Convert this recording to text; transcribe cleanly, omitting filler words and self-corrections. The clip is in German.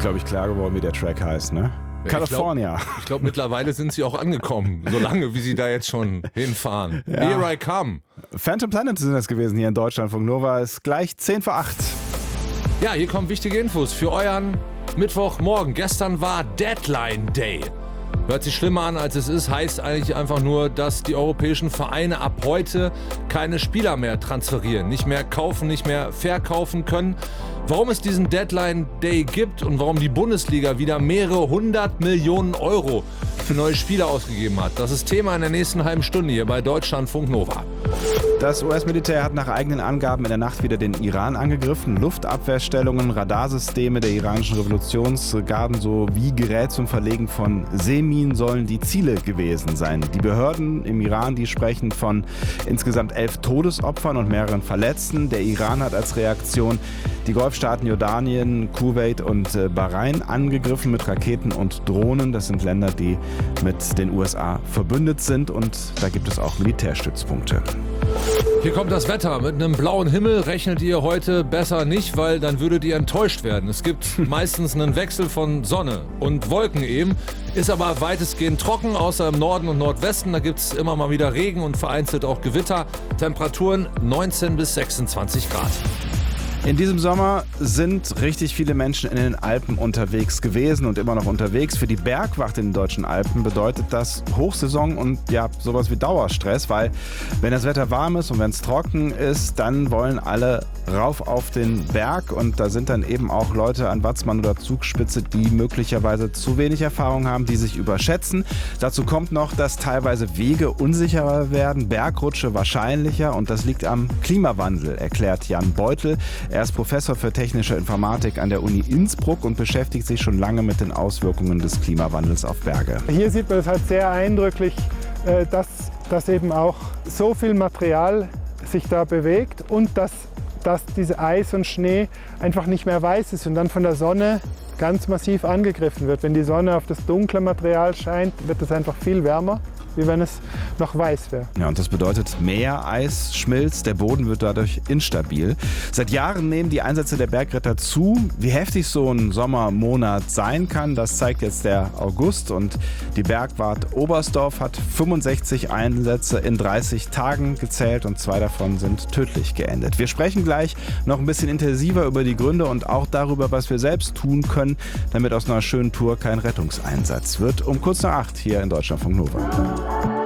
glaube ich, klar geworden, wie der Track heißt, ne? California. Ich glaube, mittlerweile sind sie auch angekommen, solange wie sie da jetzt schon hinfahren. Ja. Here I come. Phantom Planet sind das gewesen hier in Deutschlandfunk Nova. Ist gleich 10 vor 8. Ja, hier kommen wichtige Infos für euren Mittwochmorgen. Gestern war Deadline Day. Hört sich schlimmer an, als es ist, heißt eigentlich einfach nur, dass die europäischen Vereine ab heute keine Spieler mehr transferieren, nicht mehr kaufen, nicht mehr verkaufen können. Warum es diesen Deadline Day gibt und warum die Bundesliga wieder mehrere 100 Millionen Euro für neue Spieler ausgegeben hat, das ist Thema in der nächsten halben Stunde hier bei Deutschlandfunk Nova. Das US-Militär hat nach eigenen Angaben in der Nacht wieder den Iran angegriffen. Luftabwehrstellungen, Radarsysteme der iranischen Revolutionsgarden sowie Gerät zum Verlegen von Seeminen sollen die Ziele gewesen sein. Die Behörden im Iran, die sprechen von insgesamt 11 Todesopfern und mehreren Verletzten. Der Iran hat als Reaktion die Golfstaaten Jordanien, Kuwait und Bahrain angegriffen mit Raketen und Drohnen. Das sind Länder, die mit den USA verbündet sind, und da gibt es auch Militärstützpunkte. Hier kommt das Wetter. Mit einem blauen Himmel rechnet ihr heute besser nicht, weil dann würdet ihr enttäuscht werden. Es gibt meistens einen Wechsel von Sonne und Wolken eben, ist aber weitestgehend trocken, außer im Norden und Nordwesten. Da gibt es immer mal wieder Regen und vereinzelt auch Gewitter. Temperaturen 19 bis 26 Grad. In diesem Sommer sind richtig viele Menschen in den Alpen unterwegs gewesen und immer noch unterwegs. Für die Bergwacht in den deutschen Alpen bedeutet das Hochsaison und ja, sowas wie Dauerstress, weil wenn das Wetter warm ist und wenn es trocken ist, dann wollen alle rauf auf den Berg, und da sind dann eben auch Leute an Watzmann oder Zugspitze, die möglicherweise zu wenig Erfahrung haben, die sich überschätzen. Dazu kommt noch, dass teilweise Wege unsicherer werden, Bergrutsche wahrscheinlicher, und das liegt am Klimawandel, erklärt Jan Beutel. Er ist Professor für technische Informatik an der Uni Innsbruck und beschäftigt sich schon lange mit den Auswirkungen des Klimawandels auf Berge. Hier sieht man es halt sehr eindrücklich, dass eben auch so viel Material sich da bewegt und dass diese Eis und Schnee einfach nicht mehr weiß ist und dann von der Sonne ganz massiv angegriffen wird. Wenn die Sonne auf das dunkle Material scheint, wird es einfach viel wärmer, wie wenn es noch weiß wäre. Ja, und das bedeutet mehr Eis schmilzt, der Boden wird dadurch instabil. Seit Jahren nehmen die Einsätze der Bergretter zu. Wie heftig so ein Sommermonat sein kann, das zeigt jetzt der August, und die Bergwart Oberstdorf hat 65 Einsätze in 30 Tagen gezählt und 2 davon sind tödlich geendet. Wir sprechen gleich noch ein bisschen intensiver über die Gründe und auch darüber, was wir selbst tun können, damit aus einer schönen Tour kein Rettungseinsatz wird. Um kurz nach 8 hier in Deutschlandfunk Nova.